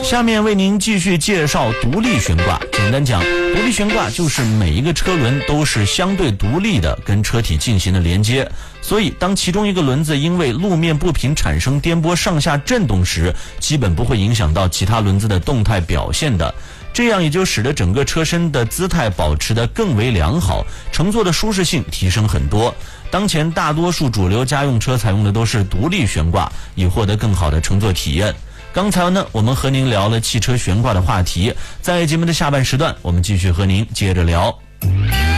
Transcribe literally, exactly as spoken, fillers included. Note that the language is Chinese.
下面为您继续介绍独立悬挂。简单讲，独立悬挂就是每一个车轮都是相对独立的跟车体进行了连接，所以当其中一个轮子因为路面不平产生颠簸上下震动时，基本不会影响到其他轮子的动态表现的。这样也就使得整个车身的姿态保持得更为良好，乘坐的舒适性提升很多。当前大多数主流家用车采用的都是独立悬挂，以获得更好的乘坐体验。刚才呢，我们和您聊了汽车悬挂的话题，在节目的下半时段，我们继续和您接着聊。